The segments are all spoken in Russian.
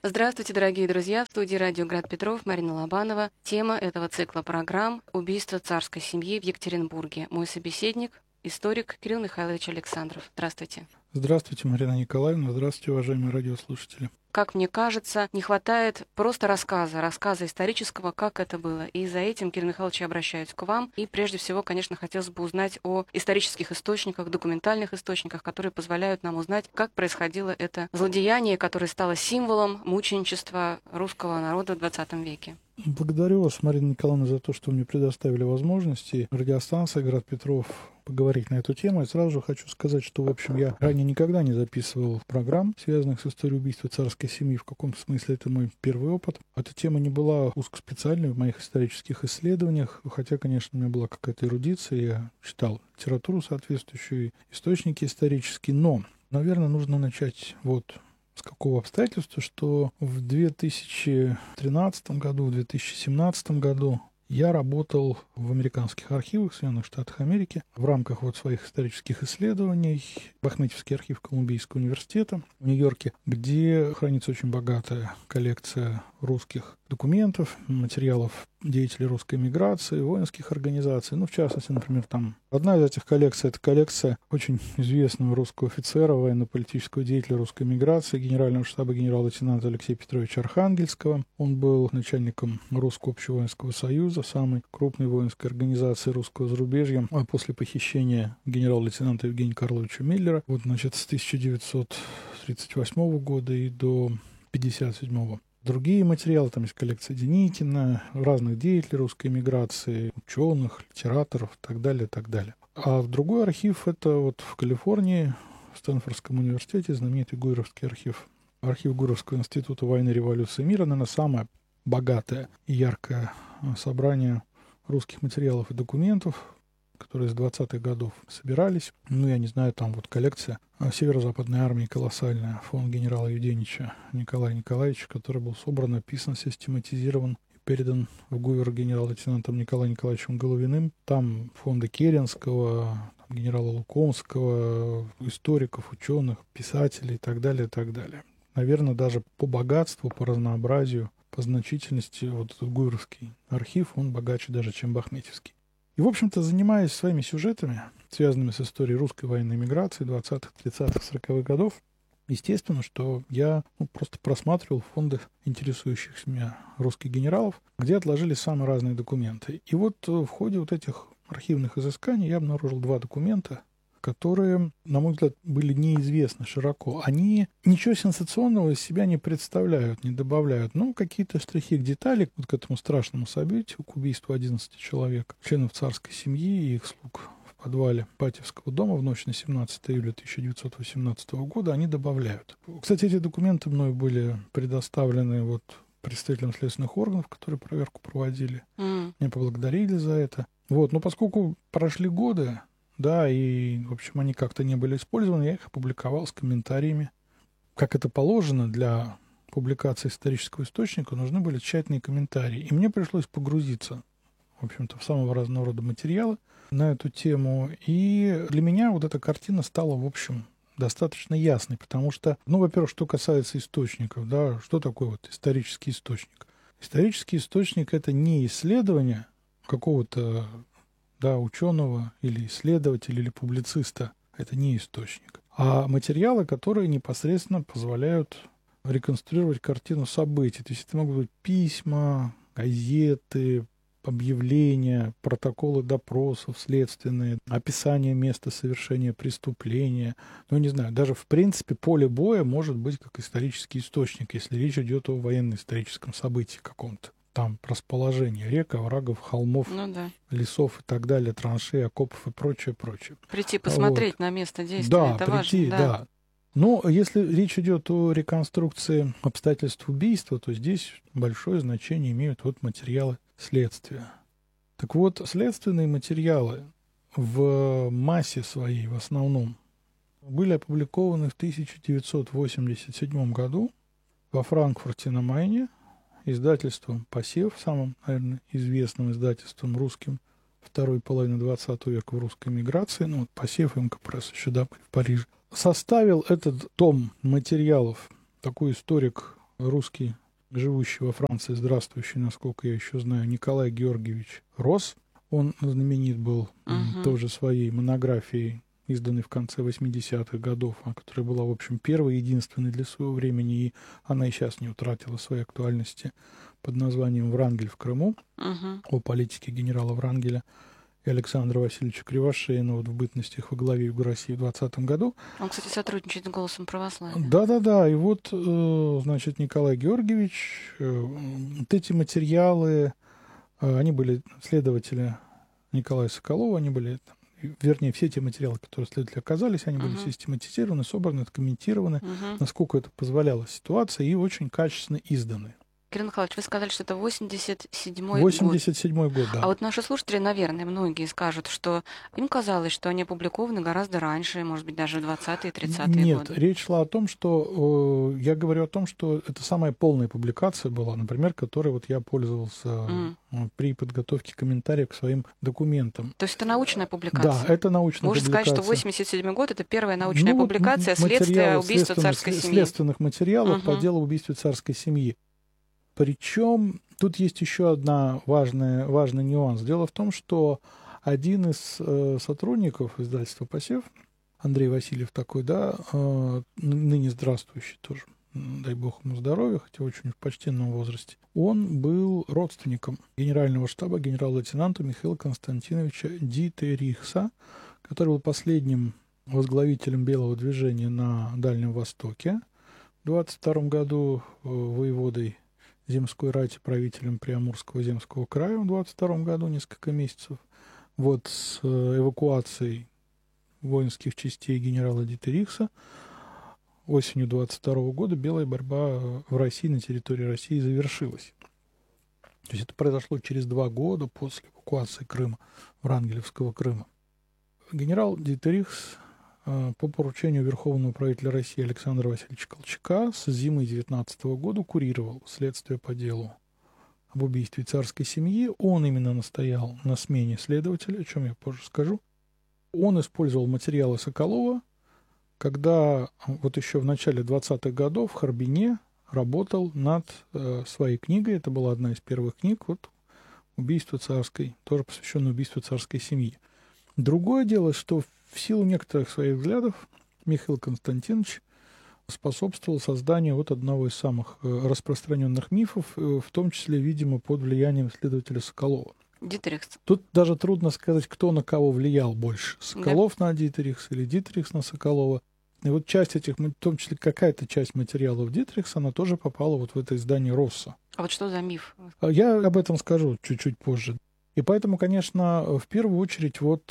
Здравствуйте, дорогие друзья! В студии радио «Град Петров» Марина Лобанова. Тема этого цикла программ — убийство царской семьи в Екатеринбурге. Мой собеседник — историк Кирилл Михайлович Александров. Здравствуйте. Здравствуйте, Марина Николаевна. Здравствуйте, уважаемые радиослушатели. Как мне кажется, не хватает просто рассказа исторического, как это было. И за этим, Кирилл Михайлович, я обращаюсь к вам. И прежде всего, конечно, хотелось бы узнать о исторических источниках, документальных источниках, которые позволяют нам узнать, как происходило это злодеяние, которое стало символом мученичества русского народа в XX веке. Благодарю вас, Марина Николаевна, за то, что вы мне предоставили возможности радиостанции «Град Петров» поговорить на эту тему. И сразу же хочу сказать, что, в общем, я ранее никогда не записывал программ, связанных с историей убийства царской семьи. В каком смысле это мой первый опыт. Эта тема не была узкоспециальной в моих исторических исследованиях, хотя, конечно, у меня была какая-то эрудиция, я читал литературу соответствующую, источники исторические, но, наверное, нужно начать с какого обстоятельства, что в 2013 году, в 2017 году я работал в американских архивах Соединенных Штатов Америки в рамках своих исторических исследований в Ахметьевский архив Колумбийского университета в Нью-Йорке, где хранится очень богатая коллекция русских документов, материалов деятелей русской эмиграции, воинских организаций. В частности, например, там одна из этих коллекций — это коллекция очень известного русского офицера, военно-политического деятеля русской эмиграции, генерального штаба генерал-лейтенанта Алексея Петровича Архангельского. Он был начальником Русского общевоинского союза, самой крупной воинской организации русского зарубежья, после похищения генерал-лейтенанта Евгения Карловича Миллера, с 1938 года и до 1957 года. Другие материалы, там есть коллекция Деникина, разных деятелей русской эмиграции, ученых, литераторов и так далее, и так далее. А другой архив — это в Калифорнии, в Стэнфордском университете, знаменитый Гуйровский архив. Архив Гуйровского института войны, революции и мира, наверное, самое богатое и яркое собрание русских материалов и документов, которые с 20-х годов собирались. Я не знаю, там коллекция Северо-Западной армии колоссальная, фонд генерала Юденича Николая Николаевича, который был собран, описан, систематизирован и передан в ГУВР генерал-лейтенантом Николаем Николаевичем Головиным. Там фонды Керенского, генерала Лукомского, историков, ученых, писателей и так далее, и так далее. Наверное, даже по богатству, по разнообразию, по значительности этот ГУВРовский архив, он богаче даже, чем Бахметьевский. И, в общем-то, занимаясь своими сюжетами, связанными с историей русской военной миграции 20-х, 30-х, 40-х годов, естественно, что я просто просматривал фонды интересующихся меня русских генералов, где отложились самые разные документы. И в ходе этих архивных изысканий я обнаружил два документа, которые, на мой взгляд, были неизвестны широко. Они ничего сенсационного из себя не представляют, не добавляют, какие-то штрихи к детали, к этому страшному событию, к убийству 11 человек, членов царской семьи и их слуг в подвале Ипатьевского дома в ночь на 17 июля 1918 года, они добавляют. Кстати, эти документы мною были предоставлены представителям следственных органов, которые проверку проводили. Меня поблагодарили за это. Но поскольку прошли годы, и, в общем, они как-то не были использованы, я их опубликовал с комментариями. Как это положено для публикации исторического источника, нужны были тщательные комментарии. И мне пришлось погрузиться, в общем-то, в самого разного рода материалы на эту тему. И для меня эта картина стала, в общем, достаточно ясной, потому что, во-первых, что касается источников, что такое исторический источник? Исторический источник — это не исследование какого-то ученого или исследователя или публициста, это не источник, а материалы, которые непосредственно позволяют реконструировать картину событий. То есть это могут быть письма, газеты, объявления, протоколы допросов следственные, описание места совершения преступления. Не знаю, даже в принципе поле боя может быть как исторический источник, если речь идет о военно-историческом событии каком-то. Там расположение рек, оврагов, холмов, лесов и так далее, траншей, окопов и прочее, прочее. Прийти посмотреть на место действия, это прийти, важно. Да. Но если речь идет о реконструкции обстоятельств убийства, то здесь большое значение имеют материалы следствия. Так следственные материалы в массе своей, в основном, были опубликованы в 1987 году во Франкфурте на Майне, издательством «Посев», самым, наверное, известным издательством русским второй половины XX века в русской эмиграции, «Посев» и МК-пресс еще в Париже. Составил этот том материалов такой историк русский, живущий во Франции, здравствующий, насколько я еще знаю, Николай Георгиевич Росс. Он знаменит был тоже своей монографией, изданной в конце 80-х годов, которая была, в общем, первой, единственной для своего времени, и она и сейчас не утратила своей актуальности, под названием «Врангель в Крыму», о политике генерала Врангеля и Александра Васильевича Кривошеина в бытности их во главе Юга России в 2020 году. Он, кстати, сотрудничает с «Голосом православия». Да. И вот, значит, Николай Георгиевич, вот эти материалы, они были следователи Николая Соколова, они были, вернее, все те материалы, которые следователи оказались, они были систематизированы, собраны, откомментированы, насколько это позволяла ситуация, и очень качественно изданы. Кирилл Михайлович, вы сказали, что это 87-й 87-й год, да. А вот наши слушатели, наверное, многие скажут, что им казалось, что они опубликованы гораздо раньше, может быть, даже в 20-е, 30-е годы. Нет, речь шла о том, что я говорю о том, что это самая полная публикация была, например, которой вот я пользовался при подготовке комментариев к своим документам. То есть это научная публикация? Да, это научная Можно публикация. Можно сказать, что 87-й год — это первая научная публикация следствия убийства царской семьи. Следственных материалов по делу убийства царской семьи. Причем тут есть еще важный нюанс. Дело в том, что один из сотрудников издательства «Посев», Андрей Васильев такой, да, ныне здравствующий тоже, дай бог ему здоровья, хотя очень в почтенном возрасте, он был родственником генерального штаба генерал-лейтенанта Михаила Константиновича Дитерихса, который был последним возглавителем белого движения на Дальнем Востоке. В 1922 году воеводой земской рати, правителем Приамурского земского края в 1922 году, несколько месяцев. Вот с эвакуацией воинских частей генерала Дитерихса осенью 1922 года белая борьба в России, на территории России, завершилась. То есть это произошло через 2 года после эвакуации Крыма, Врангелевского Крыма. Генерал Дитерихс по поручению Верховного правителя России Александра Васильевича Колчака с зимы 19 года курировал следствие по делу об убийстве царской семьи. Он именно настоял на смене следователя, о чем я позже скажу. Он использовал материалы Соколова, когда вот еще в начале 20-х годов в Харбине работал над своей книгой. Это была одна из первых книг, вот «Убийство царской», тоже посвященное убийству царской семьи. Другое дело, что в силу некоторых своих взглядов Михаил Константинович способствовал созданию вот одного из самых распространенных мифов, в том числе, видимо, под влиянием исследователя Соколова. Дитерихс. Тут даже трудно сказать, кто на кого влиял больше. Соколов на Дитерихс или Дитерихс на Соколова. И вот часть этих, в том числе какая-то часть материалов Дитерихса, она тоже попала вот в это издание Росса. А вот что за миф? Я об этом скажу чуть-чуть позже. И поэтому, конечно, в первую очередь вот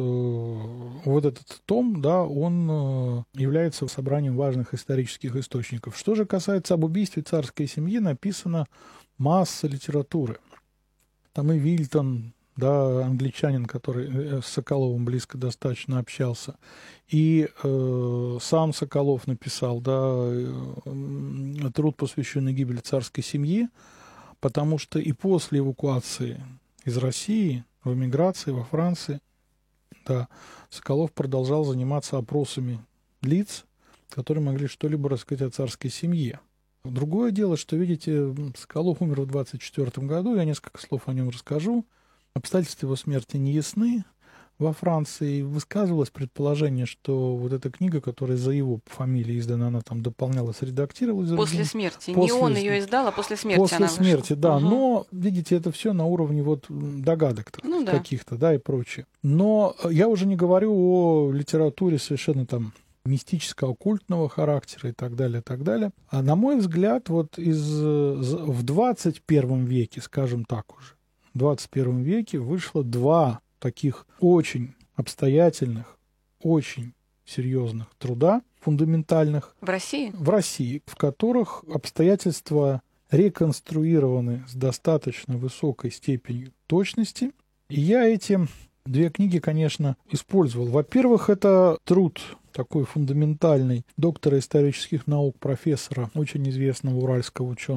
этот том, да, он является собранием важных исторических источников. Что же касается об убийстве царской семьи, написано масса литературы. Там и Вильтон, да, англичанин, который с Соколовым близко достаточно общался, и сам Соколов написал, да, труд, посвященный гибели царской семьи, потому что и после эвакуации из России, в эмиграции, во Франции, да, Соколов продолжал заниматься опросами лиц, которые могли что-либо рассказать о царской семье. Другое дело, что, видите, Соколов умер в 1924 году, я несколько слов о нем расскажу. Обстоятельства его смерти не ясны. Во Франции высказывалось предположение, что вот эта книга, которая за его фамилией издана, она там дополнялась, редактировалась. После смерти. Не он ее издал, а после смерти после она вышла. После смерти, да. Но, видите, это все на уровне вот догадок каких-то, да, и прочее. Но я уже не говорю о литературе совершенно там мистическо-оккультного характера и так далее, и так далее. А на мой взгляд, вот в 21 веке, скажем так уже, в 21 веке вышло 2 таких очень обстоятельных, очень серьезных труда, фундаментальных. В России? В России, в которых обстоятельства реконструированы с достаточно высокой степенью точности. И я эти 2 книги, конечно, использовал. Во-первых, это труд такой фундаментальный доктора исторических наук, профессора, очень известного уральского ученого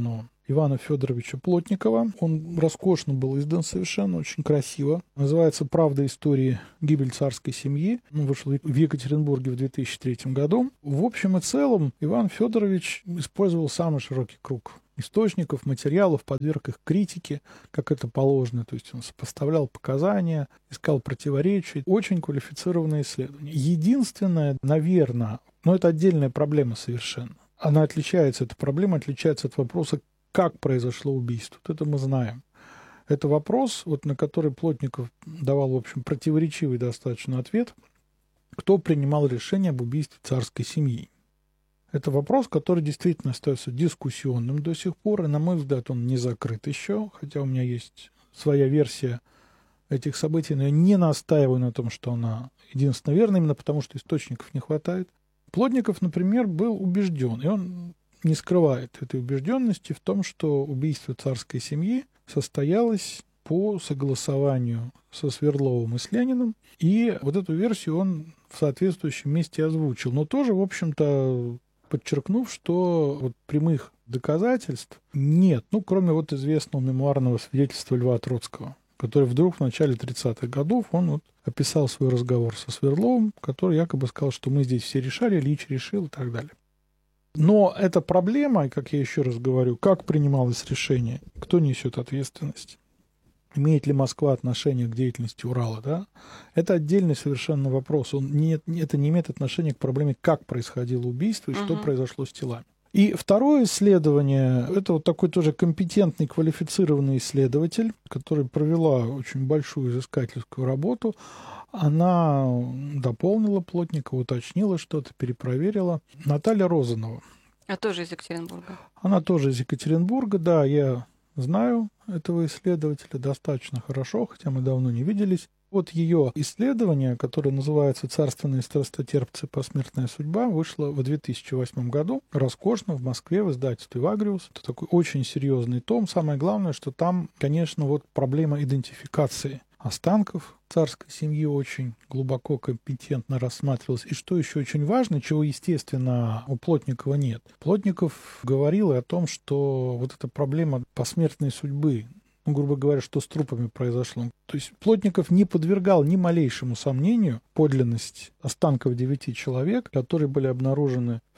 Ивана Федоровича Плотникова. Он роскошно был издан совершенно, очень красиво. Называется «Правда истории гибель царской семьи». Он вышел в Екатеринбурге в 2003 году. В общем и целом Иван Федорович использовал самый широкий круг источников, материалов, подверг их критике, как это положено. То есть он сопоставлял показания, искал противоречия. Очень квалифицированное исследование. Единственное, наверное, но это отдельная проблема совершенно. Она отличается, эта проблема отличается от вопроса, как произошло убийство. Вот это мы знаем. Это вопрос, вот, на который Плотников давал, в общем, противоречивый достаточно ответ. Кто принимал решение об убийстве царской семьи? Это вопрос, который действительно остается дискуссионным до сих пор, и, на мой взгляд, он не закрыт еще, хотя у меня есть своя версия этих событий, но я не настаиваю на том, что она единственно верна, именно потому, что источников не хватает. Плотников, например, был убежден, и он не скрывает этой убежденности в том, что убийство царской семьи состоялось по согласованию со Свердловым и с Лениным, и вот эту версию он в соответствующем месте озвучил, но тоже, в общем-то, подчеркнув, что вот прямых доказательств нет, ну, кроме вот известного мемуарного свидетельства Льва Троцкого, который вдруг в начале 30-х годов, он вот описал свой разговор со Свердловым, который якобы сказал, что мы здесь все решали, Ильич решил и так далее. Но эта проблема, как я еще раз говорю, как принималось решение, кто несет ответственность, имеет ли Москва отношение к деятельности Урала, да? Это отдельный совершенно вопрос. Это не имеет отношения к проблеме, как происходило убийство и что произошло с телами. И второе исследование, это вот такой тоже компетентный, квалифицированный исследователь, который провела очень большую изыскательскую работу. Она дополнила Плотникова, уточнила что-то, перепроверила. Наталья Розанова. А тоже из Екатеринбурга? Она тоже из Екатеринбурга, да, я знаю этого исследователя достаточно хорошо, хотя мы давно не виделись. Вот ее исследование, которое называется «Царственные страстотерпцы. Посмертная судьба», вышло в 2008 году, роскошно, в Москве, в издательстве «Вагриус». Это такой очень серьезный том. Самое главное, что там, конечно, вот проблема идентификации останков царской семьи очень глубоко, компетентно рассматривалась. И что еще очень важно, чего, естественно, у Плотникова нет. Плотников говорил о том, что вот эта проблема посмертной судьбы, ну, грубо говоря, что с трупами произошло. То есть Плотников не подвергал ни малейшему сомнению подлинность останков 9 человек, которые были обнаружены в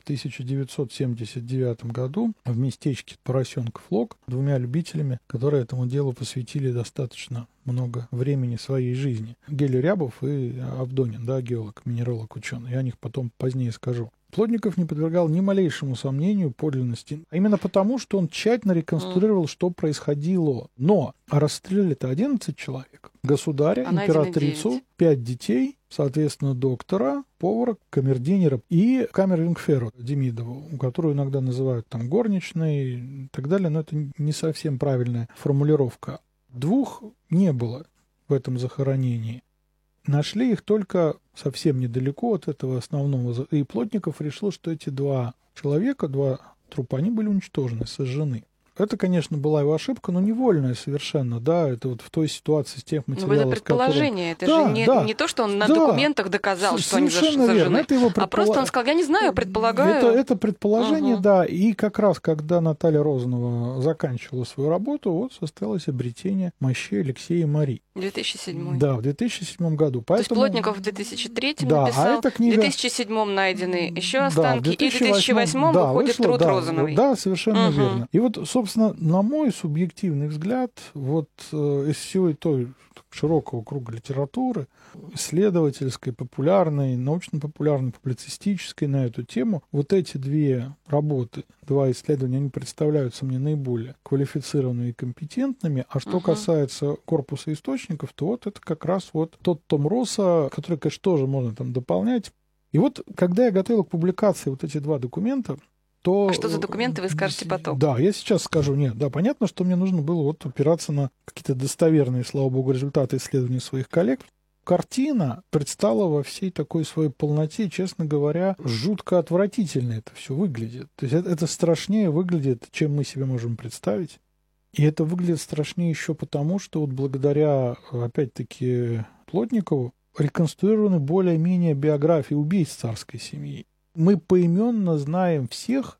1979 году в местечке Поросенков Лог 2 любителями, которые этому делу посвятили достаточно много времени своей жизни. Геля Рябов и Авдонин, да, геолог, минералог, ученый. Я о них потом позднее скажу. Плотников не подвергал ни малейшему сомнению подлинности, а именно потому, что он тщательно реконструировал, что происходило. Но расстреляли-то 11 человек. Государя, императрицу, 5 детей, соответственно, доктора, повара, камердинера и камер-юнгферу Демидову, которую иногда называют там горничной и так далее, но это не совсем правильная формулировка. 2 не было в этом захоронении. Нашли их только совсем недалеко от этого основного. И Плотников решил, что эти 2 человека, 2 трупа, они были уничтожены, сожжены. Это, конечно, была его ошибка, но невольная совершенно, да, это вот в той ситуации, с тех материалов, это предположение, это да, же не то, что он на документах доказал, что они сожжены, верно. Это его а просто он сказал, я не знаю, предполагаю. Это предположение, да, и как раз, когда Наталья Розанова заканчивала свою работу, вот состоялось обретение мощей Алексея и Марии. 2007. Да, в 2007 году. Поэтому... То есть Плотников в 2003 да, написал, эта книга... в 2007 найдены еще останки, да, и в 2008 да, выходит труд Розановой. Да, совершенно верно. И вот, собственно, на мой субъективный взгляд, вот из всего той широкого круга литературы, исследовательской, популярной, научно-популярной, публицистической на эту тему, вот эти 2 работы, 2 исследования, они представляются мне наиболее квалифицированными и компетентными. А что касается корпуса источников, то вот это как раз вот тот том Росса, который, конечно, тоже можно там дополнять. И вот, когда я готовил к публикации вот эти 2 документа, то... А что за документы, вы скажете потом? Да, я сейчас скажу. Нет, да, понятно, что мне нужно было вот опираться на какие-то достоверные, слава богу, результаты исследований своих коллег. Картина предстала во всей такой своей полноте, честно говоря, жутко отвратительно это все выглядит. То есть это страшнее выглядит, чем мы себе можем представить. И это выглядит страшнее еще потому, что вот благодаря, опять-таки, Плотникову реконструированы более-менее биографии убийц царской семьи. Мы поименно знаем всех,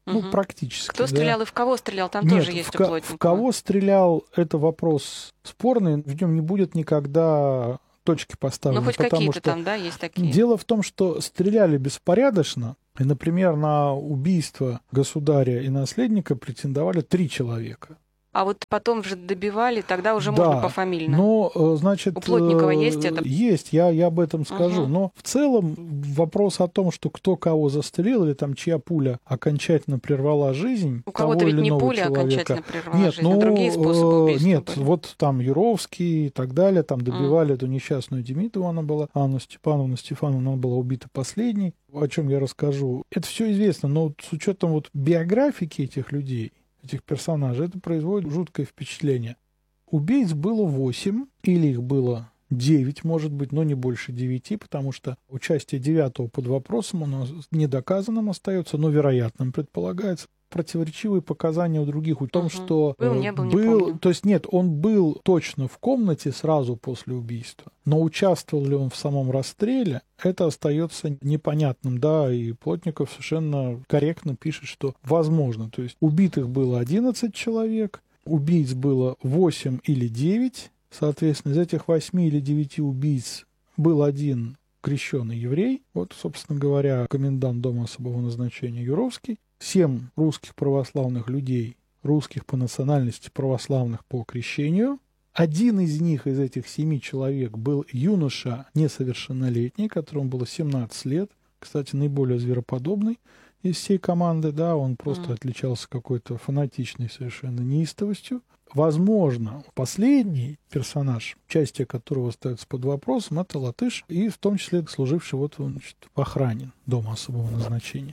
Ну, практически. Кто стрелял и в кого стрелял, там Нет, тоже есть у Плотникова. В кого стрелял, это вопрос спорный, в нем не будет никогда точки поставлены. Ну, хоть какие-то там, да, есть такие. Дело в том, что стреляли беспорядочно, и, например, на убийство государя и наследника претендовали 3 человека. А вот потом же добивали, тогда уже можно пофамильно. Но, значит, у Плотникова есть это? Есть, я об этом скажу. Но в целом вопрос о том, что кто кого застрелил, или там чья пуля окончательно прервала жизнь у того кого-то или ведь не иного пуля человека. окончательно прервала жизнь, а другие способы убийства Нет, были. вот там Юровский и так далее, там добивали эту несчастную Демидову, она была, Анну Стефановну, она была убита последней, о чем я расскажу. Это все известно, но с учетом вот биографики этих людей, этих персонажей, это производит жуткое впечатление. Убийц было 8, или их было 9, может быть, но не больше 9, потому что участие 9 под вопросом, оно недоказанным остается, но вероятным предполагается. Противоречивые показания у других о том, что не помню. То есть нет, он был точно в комнате сразу после убийства, но участвовал ли он в самом расстреле, это остается непонятным, да, и Плотников совершенно корректно пишет, что возможно, то есть убитых было 11 человек, убийц было 8 или 9, соответственно, из этих 8 или 9 убийц был один крещеный еврей, вот, собственно говоря, комендант дома особого назначения Юровский, 7 русских православных людей, русских по национальности, православных по крещению. Один из них, из этих 7 человек, был юноша несовершеннолетний, которому было 17 лет, кстати, наиболее звероподобный из всей команды, да, он просто отличался какой-то фанатичной совершенно неистовостью. Возможно, последний персонаж, участие которого остается под вопросом, это латыш, и в том числе служивший вот, значит, в охране дома особого назначения.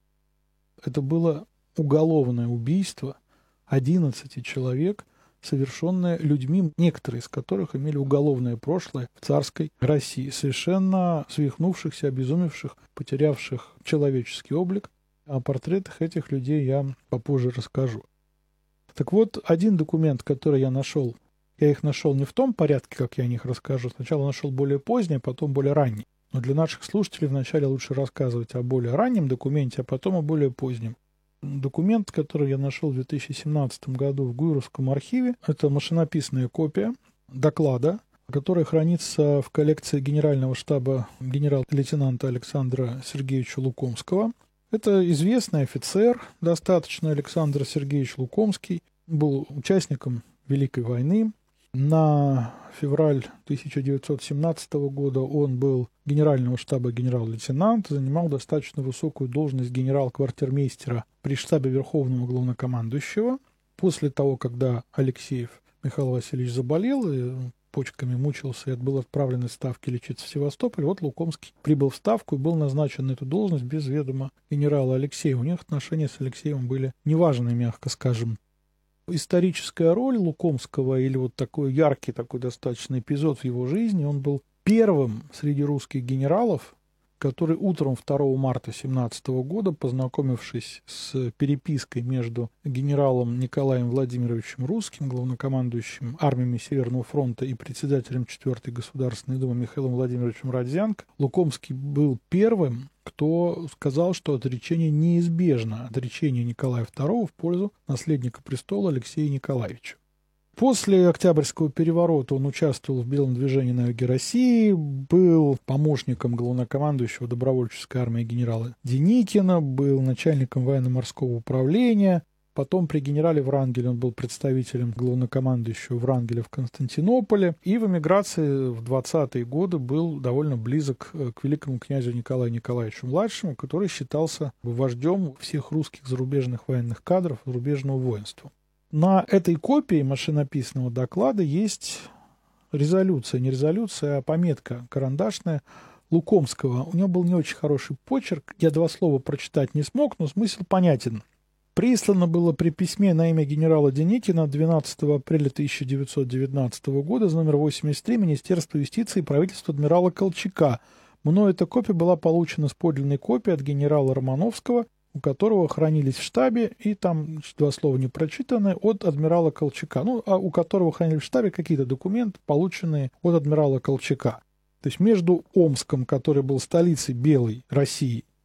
Это было уголовное убийство 11 человек, совершенное людьми, некоторые из которых имели уголовное прошлое в царской России, совершенно свихнувшихся, обезумевших, потерявших человеческий облик. О портретах этих людей я попозже расскажу. Так вот, один документ, который я нашел, я их нашел не в том порядке, как я о них расскажу. Сначала нашел более поздний, а потом более ранний. Но для наших слушателей вначале лучше рассказывать о более раннем документе, а потом о более позднем. Документ, который я нашел в 2017 году в Гуйровском архиве, это машинописная копия доклада, которая хранится в коллекции Генерального штаба генерал-лейтенанта Александра Сергеевича Лукомского. Это известный офицер, достаточно, Александр Сергеевич Лукомский, был участником Великой войны. На февраль 1917 года он был Генерального штаба генерал-лейтенант, занимал достаточно высокую должность генерал-квартирмейстера при штабе Верховного главнокомандующего. После того, когда Алексеев Михаил Васильевич заболел и почками мучился и был отправлен из Ставки лечиться в Севастополь, вот Лукомский прибыл в Ставку и был назначен на эту должность без ведома генерала Алексеева. У них отношения с Алексеевым были неважные, мягко скажем. Историческая роль Лукомского, или вот такой яркий, такой достаточно эпизод в его жизни, он был первым среди русских генералов, который утром 2 марта 1917 года, познакомившись с перепиской между генералом Николаем Владимировичем Русским, главнокомандующим армиями Северного фронта, и председателем 4-й Государственной Думы Михаилом Владимировичем Родзянко, Лукомский был первым, кто сказал, что отречение неизбежно, отречение Николая II в пользу наследника престола Алексея Николаевича. После Октябрьского переворота он участвовал в Белом движении на юге России, был помощником главнокомандующего добровольческой армии генерала Деникина, был начальником военно-морского управления. Потом при генерале Врангеле он был представителем главнокомандующего Врангеля в Константинополе. И в эмиграции в 20-е годы был довольно близок к великому князю Николаю Николаевичу-младшему, который считался вождем всех русских зарубежных военных кадров, зарубежного воинства. На этой копии машинописного доклада есть резолюция, не резолюция, а пометка карандашная Лукомского. У него был не очень хороший почерк, я 2 слова прочитать не смог, но смысл понятен. Прислано было при письме на имя генерала Деникина 12 апреля 1919 года с номер 83 Министерства юстиции и правительства адмирала Колчака. Мною эта копия была получена с подлинной копией от генерала Романовского, у которого хранились в штабе, и там 2 слова не прочитаны, от адмирала Колчака. А у которого хранились в штабе какие-то документы, полученные от адмирала Колчака. То есть между Омском, который был столицей Белой России,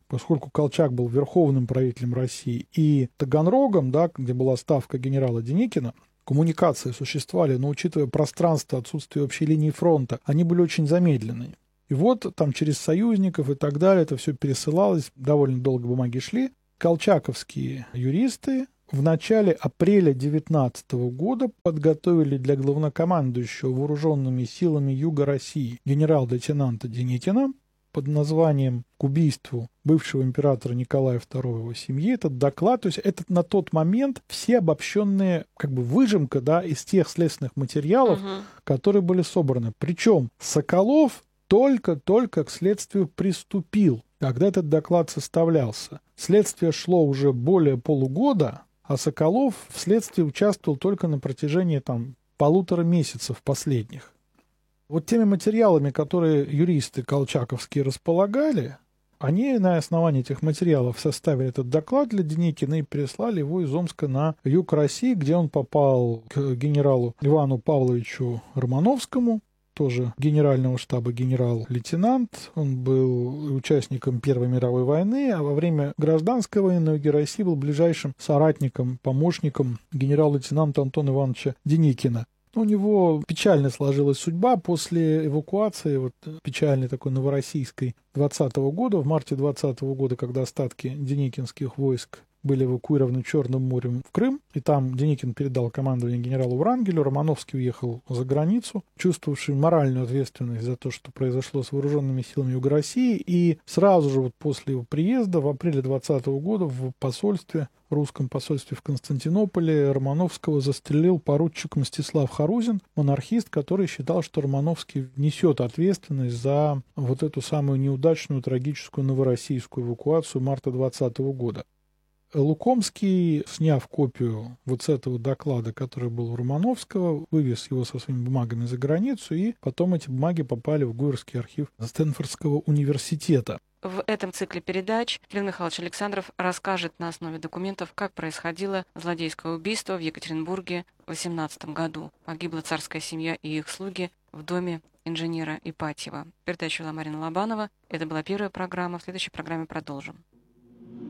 поскольку Колчак был верховным правителем России, и Таганрогом, да, где была ставка генерала Деникина, коммуникации существовали, но учитывая пространство, отсутствие общей линии фронта, они были очень замедленные. И вот там через союзников и так далее это все пересылалось, довольно долго бумаги шли. Колчаковские юристы в начале апреля 19 года подготовили для главнокомандующего вооруженными силами Юга России генерал-лейтенанта Деникина под названием «К убийству бывшего императора Николая II и его семьи» этот доклад, то есть это на тот момент все обобщенные, как бы выжимка, да, из тех следственных материалов, которые были собраны. Причем Соколов только-только к следствию приступил, когда этот доклад составлялся. Следствие шло уже более полугода, а Соколов в следствии участвовал только на протяжении 1,5 месяцев последних. Вот теми материалами, которые юристы колчаковские располагали, они на основании этих материалов составили этот доклад для Деникина и переслали его из Омска на юг России, где он попал к генералу Ивану Павловичу Романовскому, тоже генерального штаба генерал-лейтенант. Он был участником Первой мировой войны, а во время гражданской войны на юге России был ближайшим соратником, помощником генерал-лейтенанта Антона Ивановича Деникина. У него печально сложилась судьба после эвакуации, печальной такой новороссийской 20 года, в марте 20 года, когда остатки деникинских войск были эвакуированы Черным морем в Крым, и там Деникин передал командование генералу Врангелю, Романовский уехал за границу, чувствовавший моральную ответственность за то, что произошло с вооруженными силами Юга России, и сразу же после его приезда в апреле 20 года в русском посольстве в Константинополе Романовского застрелил поручик Мстислав Харузин, монархист, который считал, что Романовский несет ответственность за эту самую неудачную, трагическую новороссийскую эвакуацию марта 20 года. Лукомский, сняв копию с этого доклада, который был у Романовского, вывез его со своими бумагами за границу, и потом эти бумаги попали в Гуэрский архив Стэнфордского университета. В этом цикле передач Кирилл Михайлович Александров расскажет на основе документов, как происходило злодейское убийство в Екатеринбурге в 18 году. Погибла царская семья и их слуги в доме инженера Ипатьева. Передачу вела Марина Лобанова. Это была первая программа. В следующей программе продолжим.